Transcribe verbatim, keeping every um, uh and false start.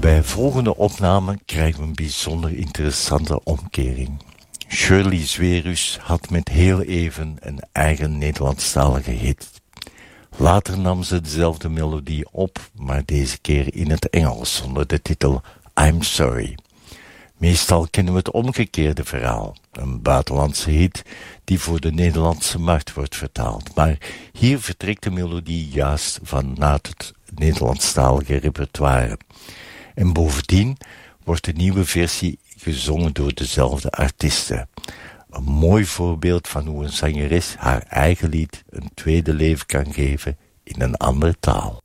Bij volgende opname krijgen we een bijzonder interessante omkering. Shirley Zwerus had met heel even een eigen Nederlandstalige hit. Later nam ze dezelfde melodie op, maar deze keer in het Engels onder de titel I'm Sorry. Meestal kennen we het omgekeerde verhaal. Een buitenlandse hit die voor de Nederlandse markt wordt vertaald. Maar hier vertrekt de melodie juist vanuit het Nederlandstalige repertoire. En bovendien wordt de nieuwe versie gezongen door dezelfde artiesten. Een mooi voorbeeld van hoe een zangeres haar eigen lied een tweede leven kan geven in een andere taal.